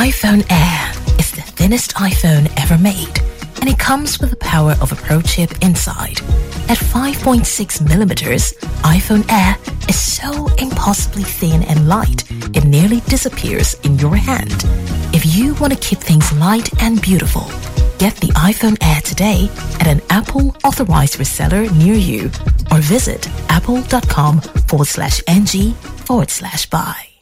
iPhone Air is the thinnest iPhone ever made, and it comes with the power of a Pro chip inside. At 5.6 millimeters, iPhone Air is so impossibly thin and light, it nearly disappears in your hand. If you want to keep things light and beautiful, get the iPhone Air today at an Apple authorized reseller near you, or visit apple.com/ng/buy.